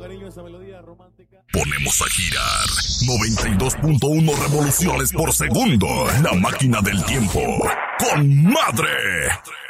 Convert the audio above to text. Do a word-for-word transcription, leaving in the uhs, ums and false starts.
cariño esa melodía romántica. Ponemos a girar noventa y dos punto uno revoluciones por segundo. La máquina del tiempo. ¡Con madre!